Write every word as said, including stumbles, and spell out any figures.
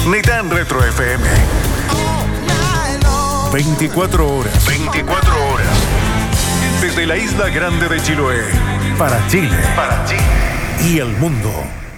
Nitán Retro F M. veinticuatro horas. veinticuatro horas. Desde la isla grande de Chiloé. Para Chile. Para Chile. Y el mundo.